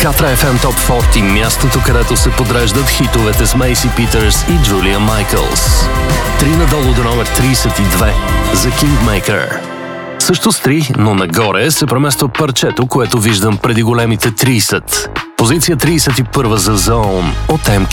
Ятра FM Top 40, мястото, където се подреждат хитовете с Мейси Питърс и Джулия Майкълс. 3 надолу до номер 32 за Kingmaker. Също с 3, но нагоре се премества парчето, което виждам преди големите 30. Позиция 31 за Zone от M.